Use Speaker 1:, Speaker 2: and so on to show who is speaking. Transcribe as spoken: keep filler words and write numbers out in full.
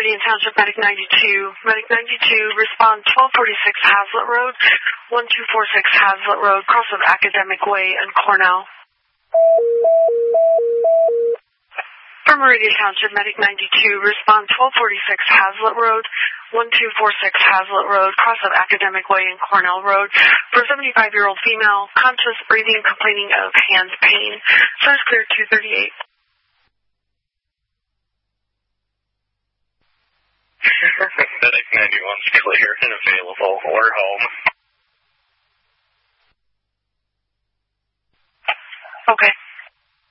Speaker 1: Meridian Township, Medic ninety-two. Medic ninety-two, respond twelve forty-six Hazlitt Road, one two four six Hazlitt Road, cross of Academic Way and Cornell. For Meridian Township, Medic ninety-two, respond twelve forty-six Hazlitt Road, one two four six Hazlitt Road, cross of Academic Way and Cornell Road. For a seventy-five-year-old female, conscious, breathing, complaining of hand pain. Service clear two thirty-eight.
Speaker 2: Medic ninety-one's clear and available. We're home.
Speaker 1: Okay.